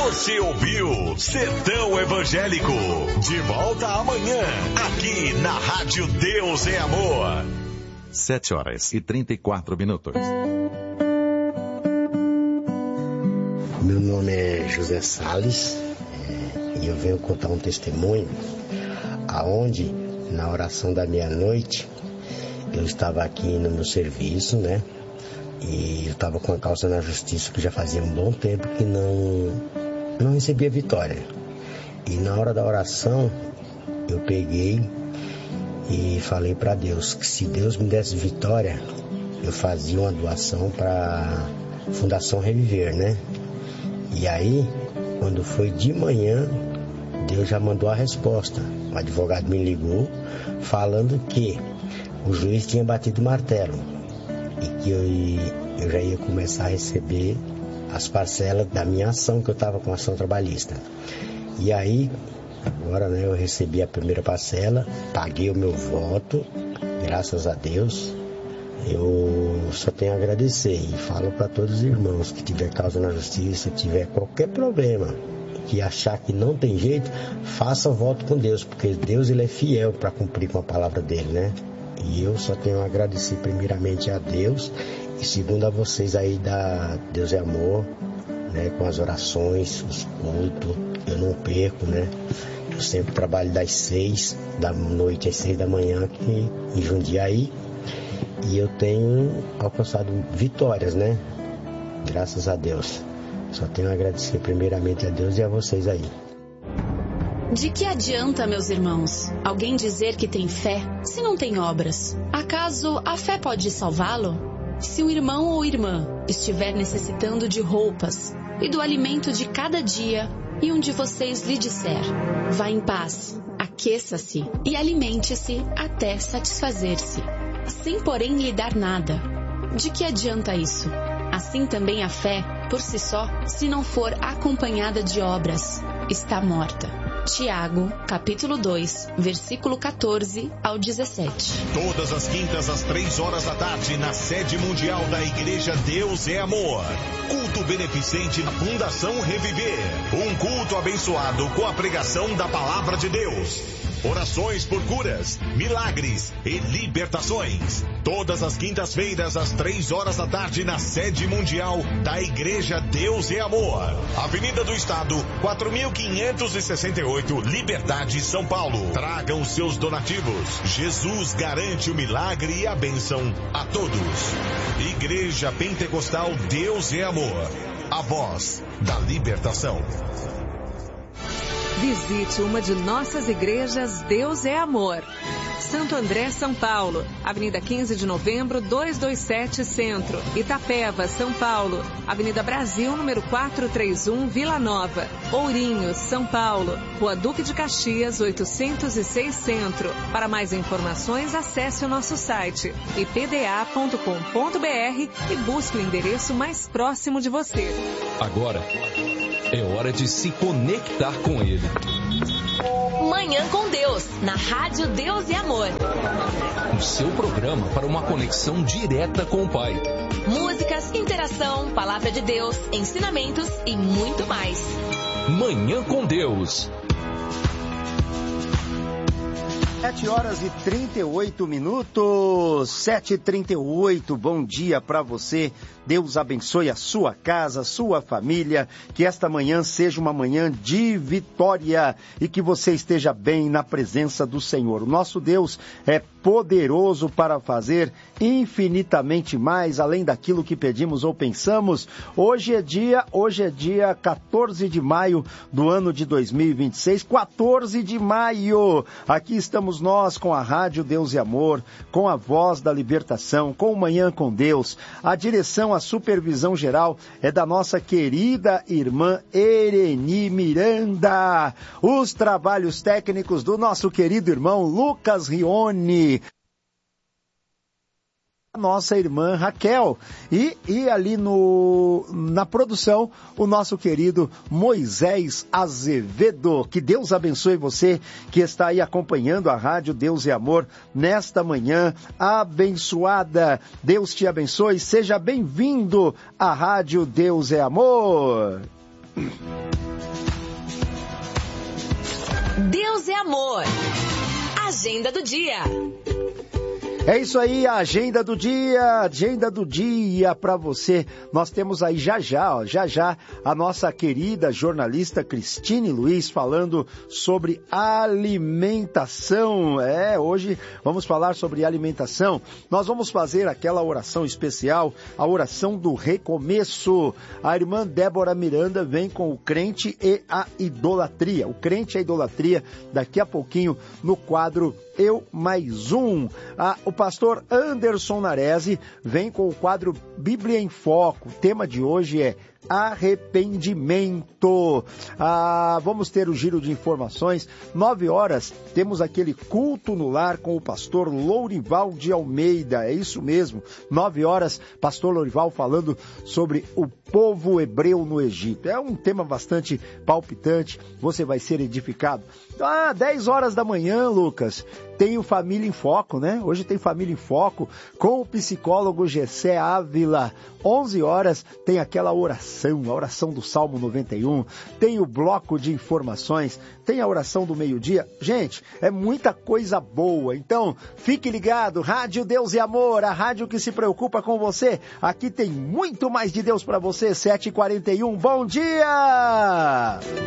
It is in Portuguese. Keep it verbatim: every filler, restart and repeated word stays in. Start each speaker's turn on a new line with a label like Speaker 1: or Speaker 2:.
Speaker 1: Você ouviu Sertão Evangélico. De volta amanhã, aqui na Rádio Deus é Amor.
Speaker 2: Sete horas e trinta e quatro minutos.
Speaker 3: Meu nome é José Salles é, e eu venho contar um testemunho aonde, na oração da meia-noite, eu estava aqui no meu serviço, né? E eu estava com a causa na justiça que já fazia um bom tempo que não, não recebia vitória. E na hora da oração, eu peguei e falei para Deus que se Deus me desse vitória, eu fazia uma doação para a Fundação Reviver, né? E aí, quando foi de manhã, Deus já mandou a resposta. O advogado me ligou falando que o juiz tinha batido o martelo e que eu, eu já ia começar a receber as parcelas da minha ação, que eu estava com ação trabalhista. E aí, agora, né, eu recebi a primeira parcela, paguei o meu voto, graças a Deus. Eu só tenho a agradecer e falo para todos os irmãos que tiver causa na justiça, tiver qualquer problema, que achar que não tem jeito, faça voto com Deus, porque Deus ele é fiel para cumprir com a palavra dele, né? E eu só tenho a agradecer primeiramente a Deus e segundo a vocês aí da Deus é Amor, né? Com as orações, os cultos, eu não perco, né? Eu sempre trabalho das seis da noite às seis da manhã aqui em Jundiaí. E eu tenho alcançado vitórias, né? Graças a Deus. Só tenho a agradecer primeiramente a Deus e a vocês aí.
Speaker 4: De que adianta, meus irmãos, alguém dizer que tem fé se não tem obras? Acaso a fé pode salvá-lo? Se um irmão ou irmã estiver necessitando de roupas e do alimento de cada dia, e um de vocês lhe disser: vá em paz, aqueça-se e alimente-se até satisfazer-se, sem porém lhe dar nada, de que adianta isso? Assim também a fé, por si só, se não for acompanhada de obras, está morta. Tiago, capítulo dois, versículo quatorze ao dezessete.
Speaker 1: Todas as quintas às três horas da tarde, na sede mundial da Igreja Deus é Amor. Culto beneficente na Fundação Reviver. Um culto abençoado com a pregação da Palavra de Deus. Orações por curas, milagres e libertações. Todas as quintas-feiras, às três horas da tarde, na sede mundial da Igreja Deus é Amor. Avenida do Estado, quatro mil quinhentos e sessenta e oito, Liberdade, São Paulo. Tragam seus donativos. Jesus garante o milagre e a bênção a todos. Igreja Pentecostal Deus é Amor. A voz da libertação.
Speaker 5: Visite uma de nossas igrejas Deus é Amor. Santo André, São Paulo, Avenida quinze de Novembro, duzentos e vinte e sete, Centro. Itapeva, São Paulo, Avenida Brasil, número quatrocentos e trinta e um, Vila Nova. Ourinhos, São Paulo, Rua Duque de Caxias, oitocentos e seis, Centro. Para mais informações, acesse o nosso site i p d a ponto com ponto b r e busque o endereço mais próximo de você.
Speaker 6: Agora é hora de se conectar com Ele.
Speaker 7: Manhã com Deus, na Rádio Deus e Amor.
Speaker 6: O seu programa para uma conexão direta com o Pai.
Speaker 7: Músicas, interação, palavra de Deus, ensinamentos e muito mais.
Speaker 6: Manhã com Deus.
Speaker 8: Sete horas e trinta e oito minutos, sete e trinta e oito, bom dia para você, Deus abençoe a sua casa, a sua família, que esta manhã seja uma manhã de vitória e que você esteja bem na presença do Senhor. O nosso Deus é poderoso para fazer infinitamente mais, além daquilo que pedimos ou pensamos. Hoje é dia, hoje é dia quatorze de maio do ano de dois mil e vinte e seis, quatorze de maio, aqui estamos nós com a Rádio Deus e Amor, com a voz da libertação, com o Manhã com Deus. A direção, a supervisão geral é da nossa querida irmã Ereni Miranda. Os trabalhos técnicos do nosso querido irmão Lucas Rione. A nossa irmã Raquel e, e ali no, na produção o nosso querido Moisés Azevedo. Que Deus abençoe você que está aí acompanhando a Rádio Deus e Amor nesta manhã abençoada. Deus te abençoe, seja bem-vindo à Rádio Deus é Amor.
Speaker 7: Deus é amor. Agenda do dia.
Speaker 8: É isso aí, a agenda do dia, agenda do dia para você. Nós temos aí já já, ó, já já, a nossa querida jornalista Cristine Luiz falando sobre alimentação. É, hoje vamos falar sobre alimentação. Nós vamos fazer aquela oração especial, a oração do recomeço. A irmã Débora Miranda vem com o crente e a idolatria. O crente e a idolatria, daqui a pouquinho no quadro Eu Mais Um. Ah, o pastor Anderson Narese vem com o quadro Bíblia em Foco. O tema de hoje é arrependimento. Ah, vamos ter o giro de informações. Nove horas, temos aquele culto no lar com o pastor Lourival de Almeida. É isso mesmo. Nove horas, pastor Lourival falando sobre o povo hebreu no Egito. É um tema bastante palpitante. Você vai ser edificado. Ah, dez horas da manhã, Lucas, tem o Família em Foco, né? Hoje tem Família em Foco com o psicólogo Gessé Ávila. onze horas tem aquela oração, a oração do Salmo noventa e um, tem o bloco de informações, tem a oração do meio-dia. Gente, é muita coisa boa. Então, fique ligado, Rádio Deus e Amor, a rádio que se preocupa com você. Aqui tem muito mais de Deus para você, sete e quarenta e um. Bom dia!